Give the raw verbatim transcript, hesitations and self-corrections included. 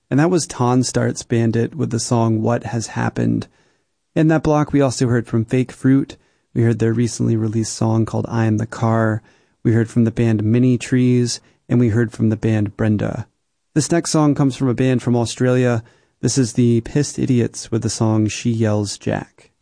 And that was Tonstart's Bandit with the song What Has Happened. In that block, we also heard from Fake Fruit. We heard their recently released song called I Am the Car. We heard from the band Mini Trees, and we heard from the band Brenda. This next song comes from a band from Australia. This is the Pissed Idiots with the song She Yells Jack.